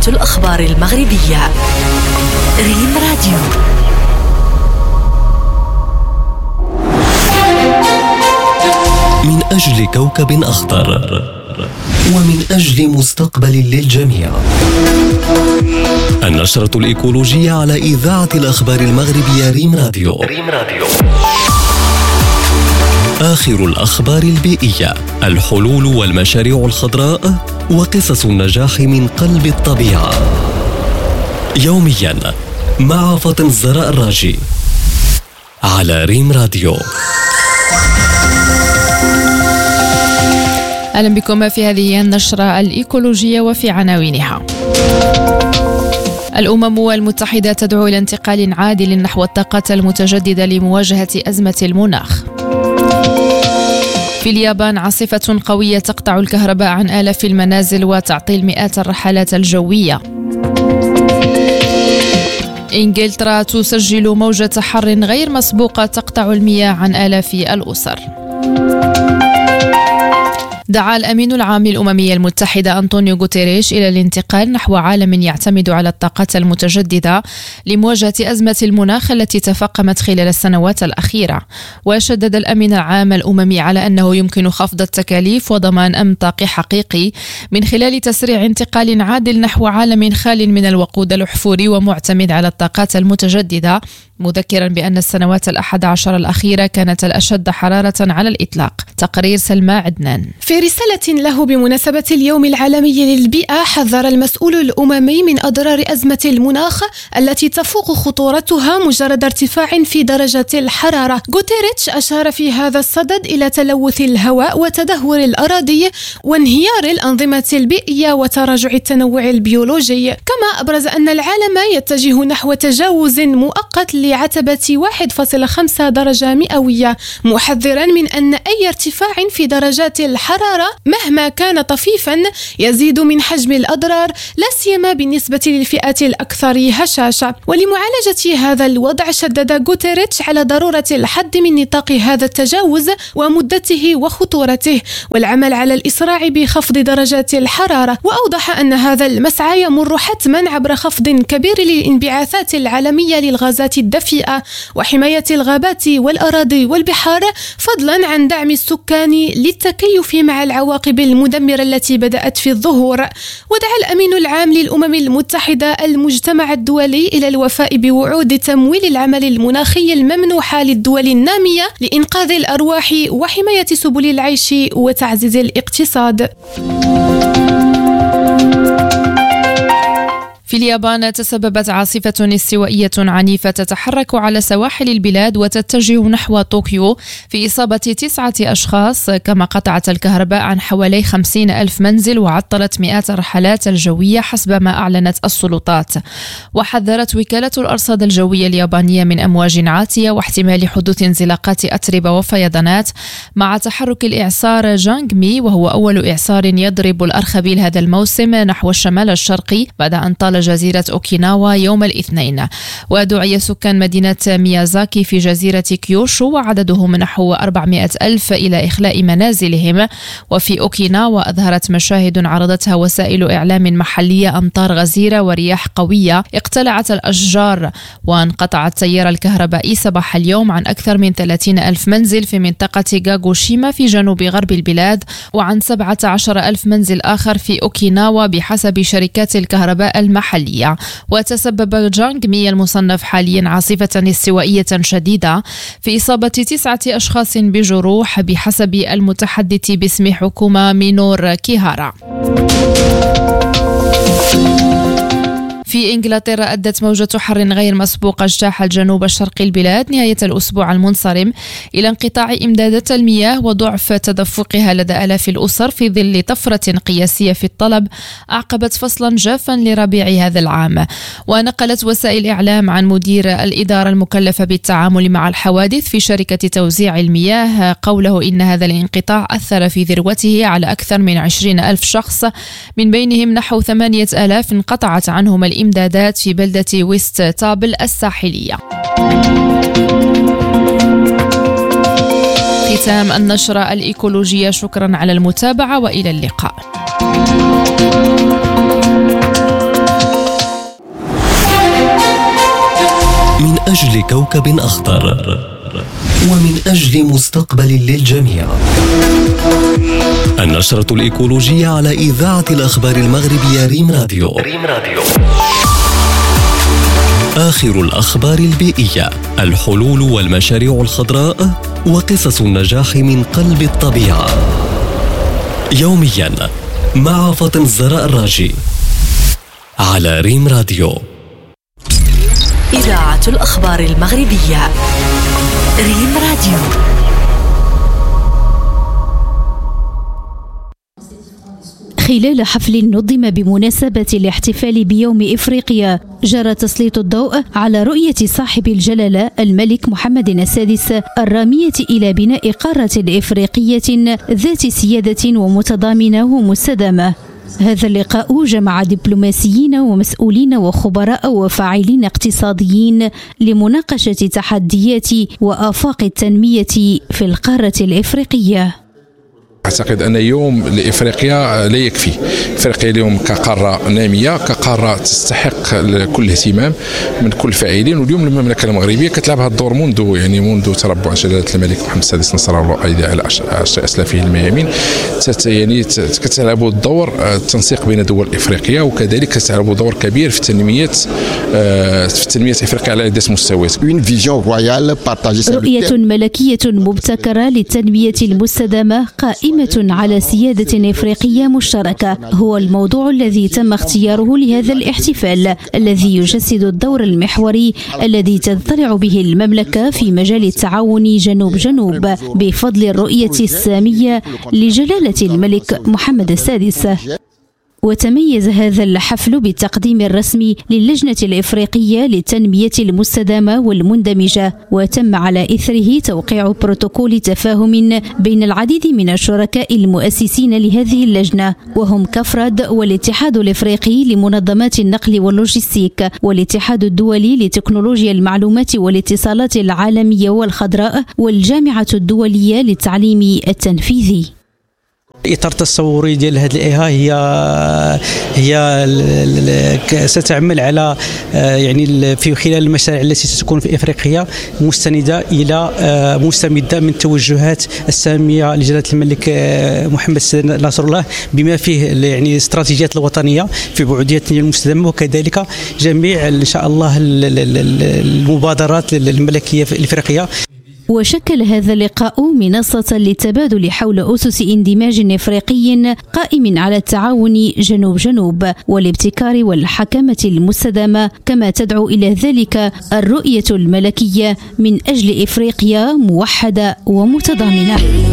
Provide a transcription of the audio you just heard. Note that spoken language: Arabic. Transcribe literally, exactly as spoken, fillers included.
الأخبار المغربية. ريم راديو. من أجل كوكب أخضر ومن أجل مستقبل للجميع. النشرة الإيكولوجية على إذاعة الأخبار المغربية ريم راديو. ريم راديو. آخر الأخبار البيئية، الحلول والمشاريع الخضراء وقصص النجاح من قلب الطبيعة. يوميا مع فاطمة الزهراء الراجي على ريم راديو. أهلا بكم في هذه النشرة الإيكولوجية وفي عناوينها. الأمم المتحدة تدعو إلى انتقال عادل نحو الطاقة المتجددة لمواجهة أزمة المناخ. في اليابان عاصفة قوية تقطع الكهرباء عن آلاف المنازل وتعطيل مئات الرحلات الجوية. إنجلترا تسجل موجة حر غير مسبوقة تقطع المياه عن آلاف الأسر. دعا الأمين العام للأمم المتحدة أنطونيو غوتيريش إلى الانتقال نحو عالم يعتمد على الطاقات المتجددة لمواجهة أزمة المناخ التي تفاقمت خلال السنوات الأخيرة. وشدد الأمين العام الأممي على أنه يمكن خفض التكاليف وضمان أمن طاقي حقيقي من خلال تسريع انتقال عادل نحو عالم خال من الوقود الأحفوري ومعتمد على الطاقات المتجددة، مذكرا بأن السنوات الأحد عشر الأخيرة كانت الأشد حرارة على الإطلاق. تقرير سلمى عدنان. في رسالة له بمناسبة اليوم العالمي للبيئة، حذر المسؤول الأممي من أضرار أزمة المناخ التي تفوق خطورتها مجرد ارتفاع في درجة الحرارة. غوتيريتش أشار في هذا الصدد إلى تلوث الهواء وتدهور الأراضي وانهيار الأنظمة البيئية وتراجع التنوع البيولوجي، كما أبرز أن العالم يتجه نحو تجاوز مؤقت لعتبة واحد فاصلة خمسة درجة مئوية، محذرا من أن أي ارتفاع في درجات الحرارة مهما كان طفيفا يزيد من حجم الأضرار، لا سيما بالنسبة للفئات الأكثر هشاشة. ولمعالجة هذا الوضع شدد غوتيريتش على ضرورة الحد من نطاق هذا التجاوز ومدته وخطورته والعمل على الإسراع بخفض درجات الحرارة، وأوضح أن هذا المسعى يمر حتما عبر خفض كبير للانبعاثات العالمية للغازات الدفيئة وحماية الغابات والأراضي والبحار، فضلا عن دعم السكان للتكيف مع العواقب المدمرة التي بدأت في الظهور. ودعا الأمين العام للأمم المتحدة المجتمع الدولي إلى الوفاء بوعود تمويل العمل المناخي الممنوحة للدول النامية لإنقاذ الأرواح وحماية سبل العيش وتعزيز الاقتصاد. في اليابان تسببت عاصفة استوائية عنيفة تتحرك على سواحل البلاد وتتجه نحو طوكيو في إصابة تسعة أشخاص، كما قطعت الكهرباء عن حوالي خمسين ألف منزل وعطلت مئات الرحلات الجوية حسب ما أعلنت السلطات. وحذرت وكالة الأرصاد الجوية اليابانية من أمواج عاتية واحتمال حدوث انزلاقات أتربة وفيضانات، مع تحرك الإعصار جانغ مي، وهو أول إعصار يضرب الأرخبيل هذا الموسم نحو الشمال الشرقي بعد أن طال جزيرة أوكيناوا يوم الاثنين. ودعي سكان مدينة ميازاكي في جزيرة كيوشو وعددهم نحو أربعمئة ألف إلى إخلاء منازلهم. وفي أوكيناوا أظهرت مشاهد عرضتها وسائل إعلام محلية أمطار غزيرة ورياح قوية اقتلعت الأشجار، وانقطعت تيار الكهربائي صباح اليوم عن أكثر من ثلاثين ألف منزل في منطقة غاغوشيما في جنوب غرب البلاد، وعن سبعة عشر ألف منزل آخر في أوكيناوا بحسب شركات الكهرباء المحلية. وتسبب جانغ مي المصنف حاليا عاصفة استوائية شديدة في إصابة تسعة أشخاص بجروح بحسب المتحدث باسم حكومة مينور كيهارا. في إنجلترا أدت موجة حر غير مسبوقة اجتاحت جنوب الشرق البلاد نهاية الأسبوع المنصرم إلى انقطاع إمدادات المياه وضعف تدفقها لدى آلاف الأسر في ظل طفرة قياسية في الطلب أعقبت فصلا جافا لربيع هذا العام. ونقلت وسائل إعلام عن مدير الإدارة المكلفة بالتعامل مع الحوادث في شركة توزيع المياه قوله إن هذا الانقطاع أثر في ذروته على أكثر من عشرين ألف شخص، من بينهم نحو ثمانية آلاف انقطعت عنهم الإمدادات الإمدادات في بلدة ويست تابل الساحلية. ختام النشرة الإيكولوجية، شكرا على المتابعة وإلى اللقاء. كوكب أخضر ومن أجل مستقبل للجميع. النشرة الإيكولوجية على إذاعة الأخبار المغربية ريم راديو. ريم راديو. آخر الأخبار البيئية، الحلول والمشاريع الخضراء وقصص النجاح من قلب الطبيعة. يوميا مع فاطم الزهراء الراجي على ريم راديو. إذاعة الأخبار المغربية ريم راديو. خلال حفل نظم بمناسبة الاحتفال بيوم إفريقيا، جرى تسليط الضوء على رؤية صاحب الجلالة الملك محمد السادس الرامية إلى بناء قارة إفريقية ذات سيادة ومتضامنة ومستدامة. هذا اللقاء جمع دبلوماسيين ومسؤولين وخبراء وفاعلين اقتصاديين لمناقشة تحديات وآفاق التنمية في القارة الإفريقية. أعتقد أن يوم لإفريقيا لا يكفي. إفريقيا اليوم كقارة نامية، كقارة تستحق كل اهتمام من كل الفاعلين، واليوم المملكة المغربية كتلعب هذا الدور منذ يعني منذ تربع جلالة الملك محمد السادس نصر الله أيدي على عشر أسلافه الميامين. يعني كتلعب الدور التنسيق بين دول إفريقيا، وكذلك كتلعب دور كبير في تنمية في تنمية إفريقيا على عدة مستويات. رؤية ملكية مبتكرة للتنمية المستدامة قائمة على سيادة إفريقية مشتركة هو الموضوع الذي تم اختياره لهذا الاحتفال، الذي يجسد الدور المحوري الذي تضطلع به المملكة في مجال التعاون جنوب جنوب بفضل الرؤية السامية لجلالة الملك محمد السادس. وتميز هذا الحفل بالتقديم الرسمي للجنة الإفريقية للتنمية المستدامة والمندمجة، وتم على إثره توقيع بروتوكول تفاهم بين العديد من الشركاء المؤسسين لهذه اللجنة، وهم كفراد والاتحاد الإفريقي لمنظمات النقل واللوجستيك والاتحاد الدولي لتكنولوجيا المعلومات والاتصالات العالمية والخضراء والجامعة الدولية للتعليم التنفيذي. الاطار التصوري ديال هذه الايها هي هي ستعمل على يعني في خلال المشاريع التي ستكون في افريقيا مستنده الى مستمده من التوجهات الساميه لجلاله الملك محمد ناصر الله، بما فيه يعني الاستراتيجيات الوطنيه في بعديه التنميه المستدامه، وكذلك جميع ان شاء الله المبادرات الملكيه الافريقيه. وشكل هذا اللقاء منصة للتبادل حول أسس اندماج إفريقي قائم على التعاون جنوب جنوب والابتكار والحكمة المستدامة، كما تدعو إلى ذلك الرؤية الملكية من أجل إفريقيا موحدة ومتضامنة.